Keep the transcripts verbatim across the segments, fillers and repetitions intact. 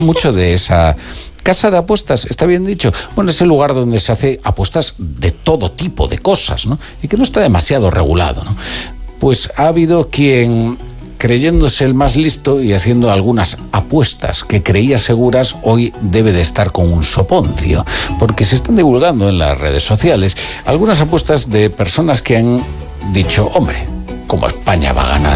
mucho de esa casa de apuestas, está bien dicho. Bueno, es el lugar donde se hace apuestas de todo tipo de cosas, ¿no? Y que no está demasiado regulado, ¿no? Pues ha habido quien, creyéndose el más listo y haciendo algunas apuestas que creía seguras, hoy debe de estar con un soponcio, porque se están divulgando en las redes sociales algunas apuestas de personas que han dicho, hombre, como España va a ganar,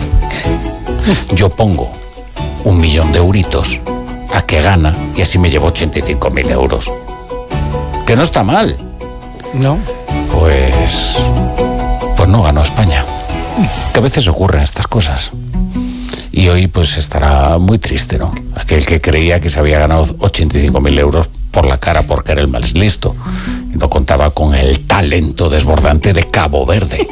yo pongo un millón de euritos a que gana y así me llevo ochenta y cinco mil euros. Que no está mal. No. Pues... Pues no ganó España. Que a veces ocurren estas cosas. Y hoy pues estará muy triste, ¿no? Aquel que creía que se había ganado ochenta y cinco mil euros por la cara porque era el más listo. Y no contaba con el talento desbordante de Cabo Verde.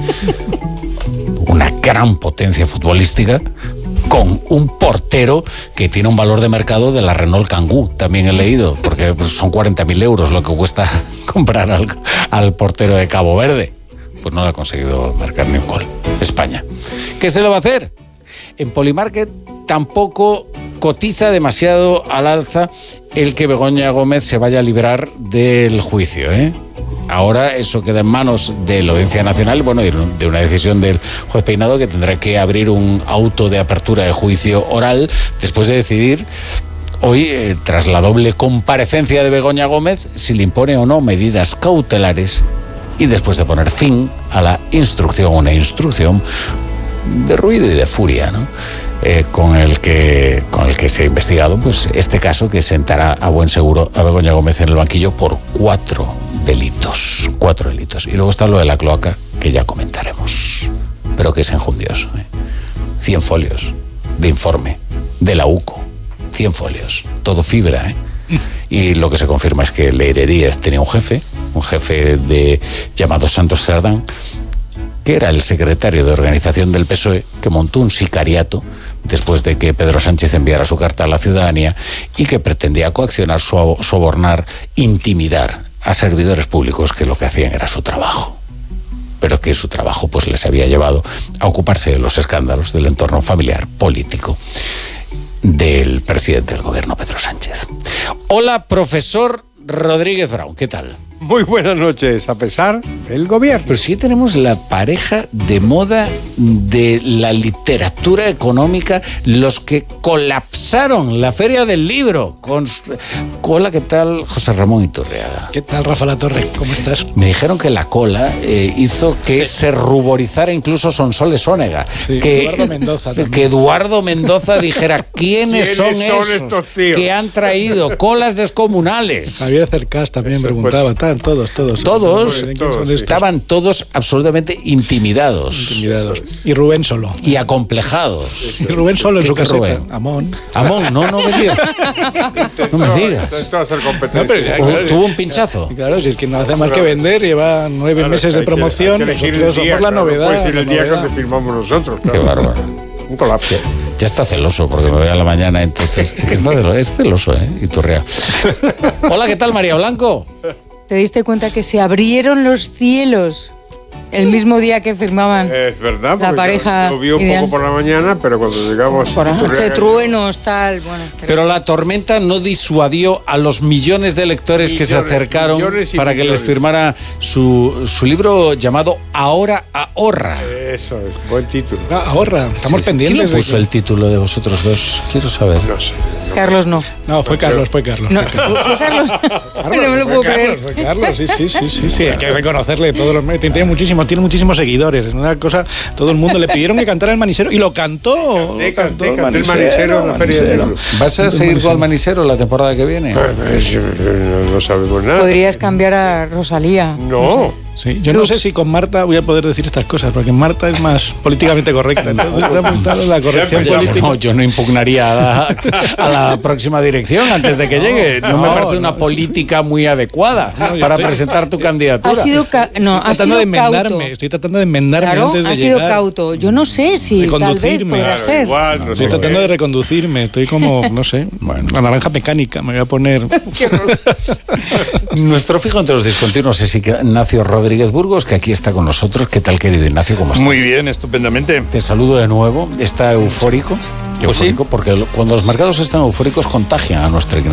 Una gran potencia futbolística con un portero que tiene un valor de mercado de la Renault Kangoo, también he leído, porque son cuarenta mil euros lo que cuesta comprar al, al portero de Cabo Verde. Pues no le ha conseguido marcar ni un gol. España. ¿Qué se le va a hacer? En Polymarket tampoco cotiza demasiado al alza el que Begoña Gómez se vaya a librar del juicio, ¿eh? Ahora eso queda en manos de la Audiencia Nacional, bueno, y de una decisión del juez Peinado, que tendrá que abrir un auto de apertura de juicio oral después de decidir hoy, eh, tras la doble comparecencia de Begoña Gómez, si le impone o no medidas cautelares y después de poner fin a la instrucción, una instrucción de ruido y de furia, ¿no? Eh, con el que con el que se ha investigado pues este caso, que sentará a buen seguro a Begoña Gómez en el banquillo por cuatro delitos. Cuatro delitos. Y luego está lo de la cloaca, que ya comentaremos. Pero que es enjundioso, ¿eh? Cien folios de informe de la UCO. Cien folios. Todo fibra, ¿eh? Y lo que se confirma es que Leire Díez tenía un jefe, un jefe de llamado Santos Cerdán, que era el secretario de organización del P S O E, que montó un sicariato después de que Pedro Sánchez enviara su carta a la ciudadanía y que pretendía coaccionar, sobornar, intimidar a servidores públicos que lo que hacían era su trabajo. Pero que su trabajo pues les había llevado a ocuparse de los escándalos del entorno familiar, político del presidente del gobierno, Pedro Sánchez. Hola, profesor Rodríguez Brown, ¿qué tal? Muy buenas noches, a pesar del gobierno. Pero sí tenemos la pareja de moda de la literatura económica, los que colapsaron la Feria del Libro. Con... Hola, ¿qué tal, José Ramón Iturriaga? ¿Qué tal, Rafa Latorre? ¿Cómo estás? Me dijeron que la cola eh, hizo que se ruborizara incluso Sonsoles Onega. Sí, que Eduardo Mendoza también. Que Eduardo Mendoza dijera, ¿quiénes, ¿quiénes son, son esos estos tíos que han traído colas descomunales? Javier Cercás también Eso preguntaba, estaban todos, todos. Todos, todos estaban todos absolutamente intimidados. Intimidados. Y Rubén solo. Y acomplejados. Y Rubén solo en su caseta. Rubén? Amón. Amón, no, no me digas. No me digas. Intentó hacer competencia. No, ya, claro, tuvo un pinchazo. Claro, si es que no hace más que vender, lleva nueve claro, meses de promoción. Que, que nosotros somos día, la claro, novedad. Puede ser el día novedad. que firmamos nosotros. Claro. Qué bárbaro. Un colapso. Ya está celoso porque me voy a la mañana, entonces. Es que está celoso, es celoso, ¿eh? Iturrea. Hola, ¿qué tal, María Blanco? ¿Te diste cuenta que se abrieron los cielos el mismo día que firmaban es verdad, la pareja? Lo vi un ideal. poco por la mañana, pero cuando llegamos... Por la noche, truenos, tal... Bueno, pero la tormenta no disuadió a los millones de lectores millones, que se acercaron para millones. que les firmara su, su libro llamado Ahora ahorra. Eso es, buen título. Ah, ahorra, estamos sí, pendientes. ¿Quién le puso de el título de vosotros dos? Quiero saber. No sé. No Carlos no. No, fue Carlos, fue Carlos. No, fue Carlos. Fue Carlos. Carlos no me lo puedo Carlos, creer. Fue Carlos, sí, sí, sí, sí, sí. Hay que reconocerle todos los tiene muchísimo, tiene muchísimos seguidores. Es una cosa, todo el mundo le pidieron que cantara el Manisero y lo cantó. Canté, canté, cantó canté el Manisero en la Feria del Libro. ¿Vas a seguir tú al Manisero la temporada que viene? Pues, no, no sabemos nada. Podrías cambiar a Rosalía. No. no sé. Sí, yo no sé si con Marta voy a poder decir estas cosas, porque Marta es más políticamente correcta. Entonces, no, la corrección yo, política. No, yo no impugnaría a la, a la próxima dirección antes de que no, llegue. No, no me parece no, una política muy adecuada no, para estoy, presentar tu candidatura. Ha sido ca no, estoy ha tratando sido de enmendarme, cauto. Estoy tratando de enmendarme claro, antes de ha llegar. sido cauto. Yo no sé si tal vez podrá claro, ser. Igual, no estoy sé tratando qué. de reconducirme. Estoy como, no sé, bueno, la naranja mecánica. Me voy a poner. Nuestro fijo entre los discontinuos es Ignacio Rodríguez Rodríguez Burgos, que aquí está con nosotros. ¿Qué tal, querido Ignacio? ¿Cómo estás? Muy bien, estupendamente. Te saludo de nuevo. Está eufórico. Pues sí. Eufórico porque cuando los mercados están eufóricos contagian a nuestro Ignacio.